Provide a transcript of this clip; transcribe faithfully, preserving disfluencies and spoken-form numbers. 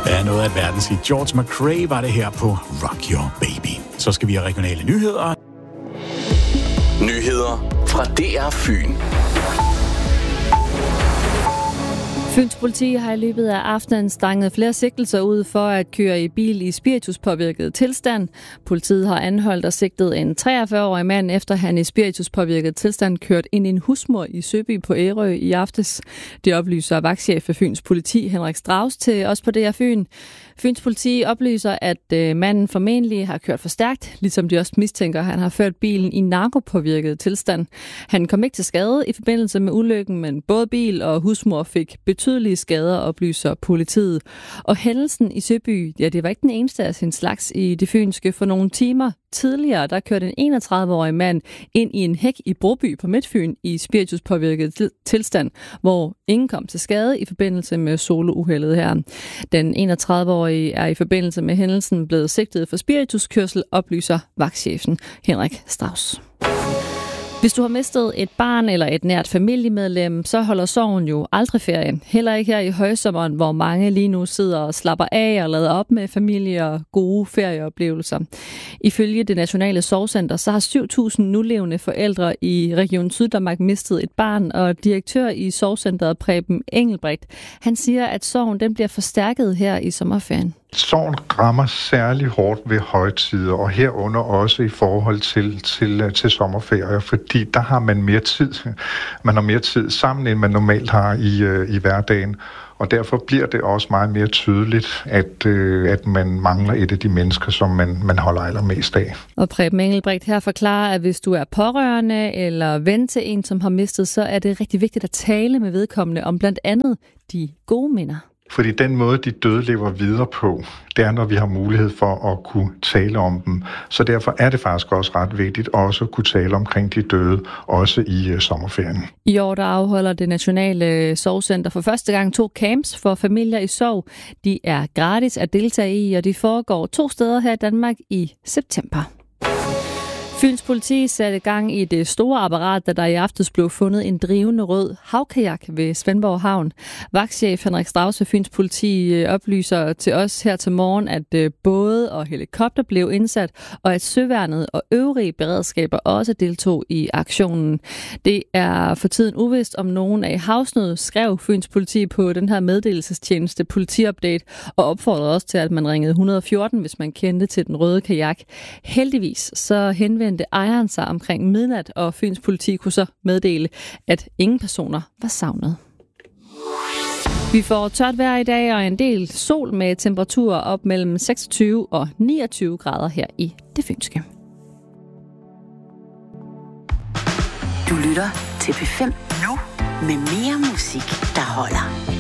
Ja, noget af et verdenshit. George McRae var det her på Rock Your Baby. Så skal vi have regionale nyheder. Nyheder fra D R Fyn. Fyns politi har i løbet af aftenen stanget flere sigtelser ud for at køre i bil i spirituspåvirket tilstand. Politiet har anholdt og sigtet en treogfyrre-årig mand, efter han i spirituspåvirket tilstand kørt ind i en husmor i Søby på Ærø i aftes. Det oplyser vagtchef for Fyns politi Henrik Strauss til os på D R Fyn. Fyns politi oplyser, at øh, manden formentlig har kørt for stærkt, ligesom de også mistænker, at han har ført bilen i narkopåvirket tilstand. Han kom ikke til skade i forbindelse med ulykken, men både bil og husmor fik betydelige skader, oplyser politiet. Og hændelsen i Søby, ja, det var ikke den eneste af sin slags i det fynske. For nogle timer tidligere, der kørte en enogtredive-årig mand ind i en hæk i Broby på Midtfyn i spirituspåvirket tilstand, hvor ingen kom til skade i forbindelse med solouheldet her. Den enogtredive-årige er i forbindelse med hændelsen blevet sigtet for spirituskørsel, oplyser vagtchefen Henrik Strauss. Hvis du har mistet et barn eller et nært familiemedlem, så holder sorgen jo aldrig ferie. Heller ikke her i højsommeren, hvor mange lige nu sidder og slapper af og lader op med familie og gode ferieoplevelser. Ifølge det Nationale Sorgcenter, så har syv tusind nulevende forældre i Region Syddanmark mistet et barn, og direktør i Sorgcenteret Preben Engelbrecht, han siger, at sorgen den bliver forstærket her i sommerferien. Sorgen rammer særlig hårdt ved højtider, og herunder også i forhold til, til, til sommerferier, fordi der har man mere tid. Man har mere tid sammen, end man normalt har i, i hverdagen. Og derfor bliver det også meget mere tydeligt, at, øh, at man mangler et af de mennesker, som man, man holder allermest af. Og Preben Engelbrecht her forklarer, at hvis du er pårørende eller ven til en, som har mistet, så er det rigtig vigtigt at tale med vedkommende om blandt andet de gode minder. Fordi den måde, de døde lever videre på, det er, når vi har mulighed for at kunne tale om dem. Så derfor er det faktisk også ret vigtigt også at kunne tale omkring de døde, også i uh, sommerferien. I år der afholder det Nationale Sorgcenter for første gang to camps for familier i sorg. De er gratis at deltage i, og de foregår to steder her i Danmark i september. Fyns politi satte gang i det store apparat, da der i aftes blev fundet en drivende rød havkajak ved Svendborg Havn. Vagtchef Henrik Strauss ved Fyns politi oplyser til os her til morgen, at både og helikopter blev indsat, og at søværnet og øvrige beredskaber også deltog i aktionen. Det er for tiden uvist, om nogen af havsnød, skrev Fyns politi på den her meddelelsestjeneste Politiupdate, og opfordrede også til, at man ringede et hundrede og fjorten, hvis man kendte til den røde kajak. Heldigvis så henvendte ejeren sig omkring midnat, og Fyns politi kunne så meddele, at ingen personer var savnet. Vi får tørt vejr i dag og en del sol med temperaturer op mellem seksogtyve og niogtyve grader her i det fynske. Du lytter til P fem nu med mere musik, der holder.